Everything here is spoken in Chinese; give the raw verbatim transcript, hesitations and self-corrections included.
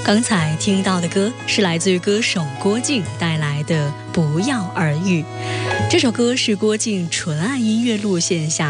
刚才听到的歌是来自于歌手郭靖带来的《不药而愈》。这首歌是郭靖纯爱音乐路线下